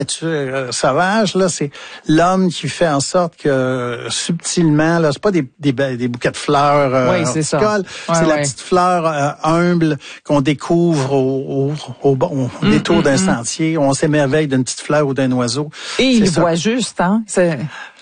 sauvage, là, c'est l'homme qui fait en sorte que subtilement, là, c'est pas des bouquets de fleurs oui, c'est ça. C'est la petite fleur humble qu'on découvre au détour d'un sentier. On s'émerveille d'une petite fleur ou d'un oiseau. Et il voit juste, hein.